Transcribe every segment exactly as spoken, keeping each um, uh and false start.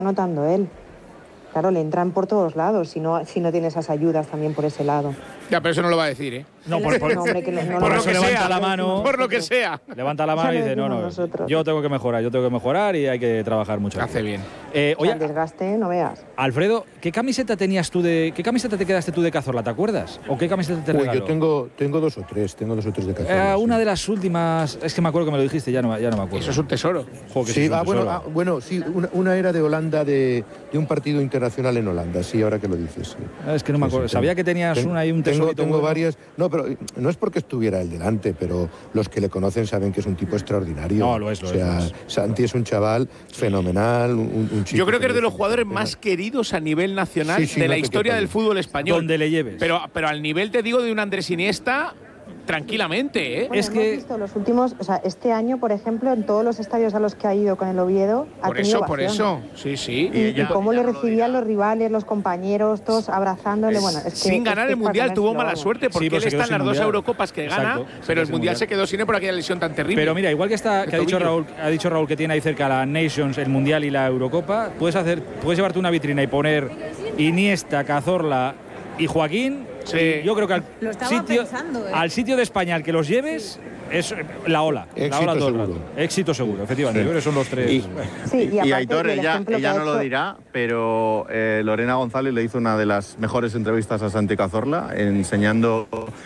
notando él. Claro, le entran por todos lados, si no, si no tiene esas ayudas también por ese lado. Ya, pero eso no lo va a decir, ¿eh? No, por, por, No, hombre, que no, no por lo eso va a levanta decir. la mano. Por lo que sea. Levanta la mano y Ya lo dice, no, no, decimos nosotros. yo tengo que mejorar, yo tengo que mejorar y hay que trabajar mucho. Hace bien. Eh, O sea, oye, el desgaste, no veas. Alfredo, ¿qué camiseta tenías tú de, qué camiseta te quedaste tú de Cazorla, te acuerdas? ¿O qué camiseta te Uy, regaló? yo tengo, tengo dos o tres, tengo dos o tres de Cazorla. Eh, una sí. de las últimas, es que me acuerdo que me lo dijiste, ya no, ya no me acuerdo. Eso es un tesoro. Jo, que Sí, es un ah, bueno, tesoro. ah, bueno, sí, una, una era de Holanda, de, de un partido internacional en Holanda, sí, ahora que lo dices. Sí. Ah, es que no me Sí, sí, acuerdo, tengo- sabía que tenías ten- una y un Tengo, tesorito tengo bueno. varias, no, pero no es porque estuviera él delante, pero los que le conocen saben que es un tipo extraordinario. No, lo es, lo o es, sea, lo es. Santi es un chaval fenomenal, un, un chico. Yo creo que es de los merece jugadores la pena. más queridos a nivel nacional Sí, sí, de no la te historia quepa del duda. fútbol español. Donde le lleves. Pero, pero al nivel, te digo, de un Andrés Iniesta, tranquilamente, ¿eh? Bueno, Es hemos que- visto los últimos, o sea, este año, por ejemplo, en todos los estadios a los que ha ido con el Oviedo, ha Por tenido eso, por ovación. eso. Sí, sí. Y, y cómo le recibían los rivales, los compañeros, todos abrazándole. Bueno, es que, sin es ganar que el para Mundial tuvo comérselo, mala vamos. suerte porque Sí, pues él se quedó está en las sin dos Mundial. Eurocopas que gana, Exacto, se pero quedó el sin Mundial Mundial. se quedó sin él por aquella lesión tan terrible. Pero mira, igual que está, que ha dicho tobillo. Raúl, ha dicho Raúl que tiene ahí cerca la Nations, el Mundial y la Eurocopa, puedes hacer, puedes llevarte una vitrina y poner Iniesta, Cazorla y Joaquín. Sí. Y yo creo que al Lo estaba sitio, pensando, ¿eh? al sitio de España al que los lleves es la ola. la Éxito ola todo el seguro. rato. Éxito seguro, efectivamente. Sí. Yo creo que son los tres. Y- Sí, y, Y, aparte, Aitor, el ella, ejemplo que ella ha no lo hecho- dirá, pero eh, Lorena González le hizo una de las mejores entrevistas a Santi Cazorla, enseñando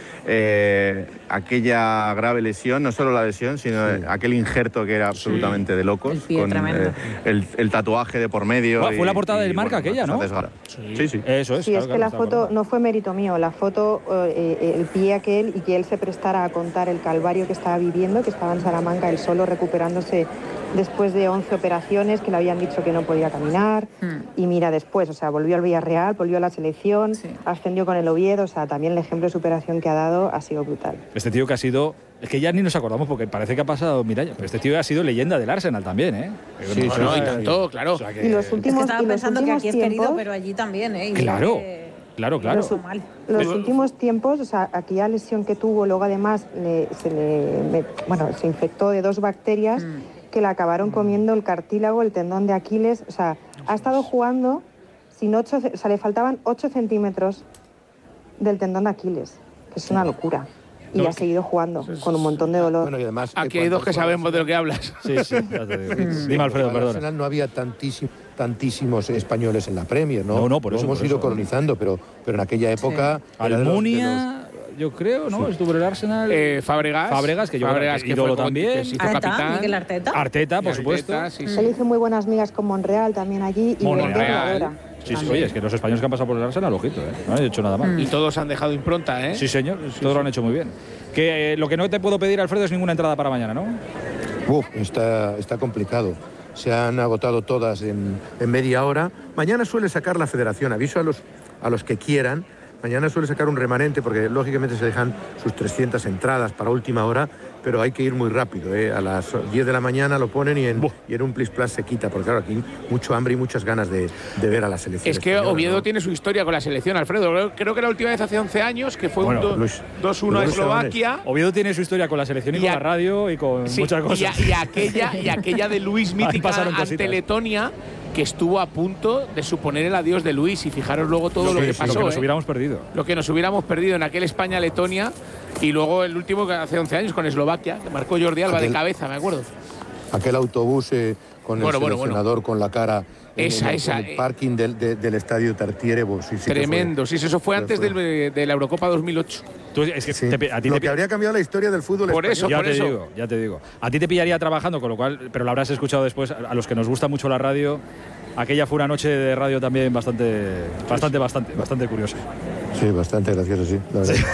eh, aquella grave lesión, no solo la lesión, sino Sí. aquel injerto que era absolutamente de locos, El pie con tremendo. eh, el, el tatuaje de por medio. Buah, fue y- la portada y, del Marca bueno, aquella, ¿no? esa desgarra. Sí, sí. Eso es. Sí, claro, es que la claro, foto estaba no fue mérito mío, la foto, eh, eh, el pie aquel y que él se prestara a contar el calvario que estaba viviendo, que estaba en Salamanca él solo recuperándose después de once operaciones, que le habían dicho que no podía caminar. Hmm. Y mira después, o sea, volvió al Villarreal, volvió a la selección, Sí. ascendió con el Oviedo, o sea, también el ejemplo de superación que ha dado ha sido brutal. Este tío que ha sido. Es que ya ni nos acordamos porque parece que ha pasado mil años. Pero este tío ha sido leyenda del Arsenal también, ¿eh? Sí, sí, No, sí, y sí. tanto, claro. O sea que- Y los Es que últimos, estaba y los pensando que últimos aquí es tiempos, querido, pero allí también, ¿eh? Y mira Claro, que- claro, claro. Lo hizo mal. Los Pero- últimos tiempos, o sea, aquella lesión que tuvo, luego además le- se le, me- bueno, se infectó de dos bacterias Mm. que le acabaron comiendo el cartílago, el tendón de Aquiles. O sea, ha estado jugando sin ocho, ce- o sea, le faltaban ocho centímetros del tendón de Aquiles, que es una locura. Y No, ha seguido jugando con un montón de dolor. Bueno, y además, Aquí eh, hay dos cuando que fue al sabemos de lo que hablas. Sí, sí, ya te digo. Dime, Alfredo, Al perdona. Arsenal no había tantísimo- tantísimos españoles en la Premier, ¿no? No, no, por Lo eso, hemos por ido eso. colonizando, pero, pero en aquella época... era de los- de los- Almunia, yo creo, ¿no? Estuvo en el Arsenal. Eh, Fábregas. Fábregas, que yo Fábregas, que ídolo fue- también. que se hizo Arteta, capitán. Mikel Arteta. Arteta, por Y supuesto. Arteta, sí, sí. Él hizo muy buenas migas con Monreal también allí y Monreal. Wenger lo adora. Sí, sí, oye, es que los españoles que han pasado por el Arsenal, ojito, ¿eh? No han hecho nada mal. Y todos han dejado impronta, ¿eh? Sí, señor, todos lo han hecho muy bien. Que eh, lo que no te puedo pedir, Alfredo, es ninguna entrada para mañana, ¿no? Uf, está, está complicado. Se han agotado todas en, en media hora. Mañana suele sacar la federación, aviso a los, a los que quieran. Mañana suele sacar un remanente porque lógicamente se dejan sus trescientas entradas para última hora, pero hay que ir muy rápido, ¿eh? A las diez de la mañana lo ponen y en, Buh. y en un plis plas se quita, porque claro, aquí mucho hambre y muchas ganas de, de ver a la selección. Es que española, Oviedo ¿no? tiene su historia con la selección, Alfredo. Creo- Creo que la última vez hace once años, que fue Bueno, un do- Luis, dos uno a Luis Eslovaquia. Oviedo tiene su historia con la selección y, Y con a- la radio y con Sí, muchas y, cosas. a- y aquella, y aquella de Luis Ahí mítica pasaron ante cositas. Letonia, que estuvo a punto de suponer el adiós de Luis. Y fijaros luego todo lo, que- que sí, pasó. lo que nos ¿eh? hubiéramos perdido. Lo que nos hubiéramos perdido en aquel España-Letonia. Y luego el último que hace once años con Eslovaquia, que marcó Jordi Alba de Aquel- cabeza, me acuerdo. Aquel autobús eh, con Bueno, el bueno, seleccionador con la cara en, Esa, en el, esa, en el eh. parking del, de- del estadio Tartiere. Pues, sí, sí que fue- Tremendo. Sí, eso fue fue- antes fue. del- de la Eurocopa dos mil ocho. Tú, es que Sí. te pi- a ti Lo te que pi- habría cambiado la historia del fútbol Por español. eso, ya por te eso. digo, ya te digo. A ti te pillaría trabajando, con lo cual, pero lo habrás escuchado después. A los que nos gusta mucho la radio, aquella fue una noche de radio también bastante, bastante, bastante, bastante curiosa. Sí, bastante gracioso, sí, la verdad.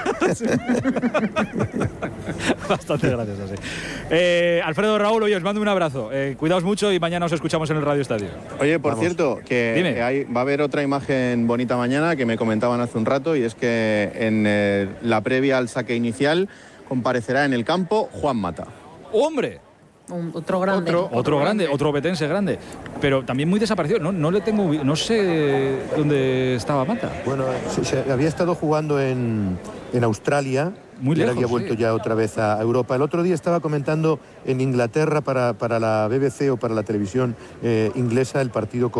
Bastante graciosa, sí. Eh, Alfredo, Raúl, oye, os mando un abrazo. Eh, cuidaos mucho y mañana os escuchamos en el Radio Estadio. Oye, por Vamos. cierto, que, Dime. que hay- va a haber otra imagen bonita mañana que me comentaban hace un rato, y es que en eh, la previa al saque inicial comparecerá en el campo Juan Mata. ¡Hombre! Un- otro grande. Otro. Otro grande, otro obetense grande. Pero también muy desaparecido. No, no le tengo. ubi- No sé dónde estaba Mata. Bueno, se, se había estado jugando en, en Australia. Muy y ahora lejos, había vuelto sí. ya otra vez a Europa. El otro día estaba comentando en Inglaterra para, para la B B C o para la televisión eh, inglesa el partido con